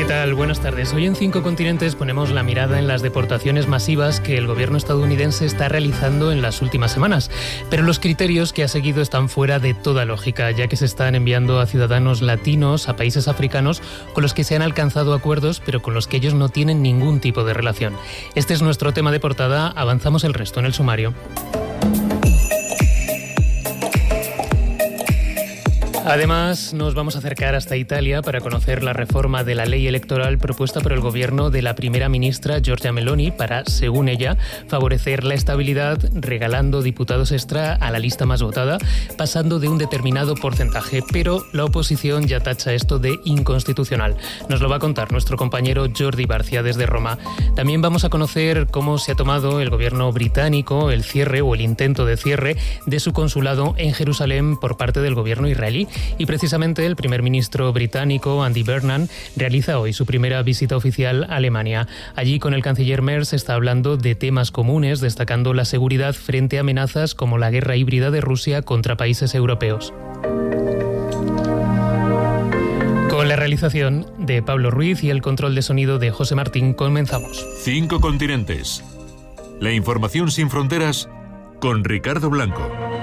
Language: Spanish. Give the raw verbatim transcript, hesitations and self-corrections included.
tal? Buenas tardes. Hoy en Cinco Continentes ponemos la mirada en las deportaciones masivas que el gobierno estadounidense está realizando en las últimas semanas. Pero los criterios que ha seguido están fuera de toda lógica, ya que se están enviando a ciudadanos latinos a países africanos con los que se han alcanzado acuerdos, pero con los que ellos no tienen ningún tipo de relación. Este es nuestro tema de portada. Avanzamos el resto en el sumario. Además, nos vamos a acercar hasta Italia para conocer la reforma de la ley electoral propuesta por el gobierno de la primera ministra Giorgia Meloni para, según ella, favorecer la estabilidad regalando diputados extra a la lista más votada, pasando de un determinado porcentaje. Pero la oposición ya tacha esto de inconstitucional. Nos lo va a contar nuestro compañero Jordi Barcia desde Roma. También vamos a conocer cómo se ha tomado el gobierno británico el cierre o el intento de cierre de su consulado en Jerusalén por parte del gobierno israelí. Y precisamente el primer ministro británico, Andy Burnham, realiza hoy su primera visita oficial a Alemania. Allí con el canciller Merz está hablando de temas comunes, destacando la seguridad frente a amenazas como la guerra híbrida de Rusia contra países europeos. Con la realización de Pablo Ruiz y el control de sonido de José Martín, comenzamos. Cinco Continentes. La información sin fronteras con Ricardo Blanco.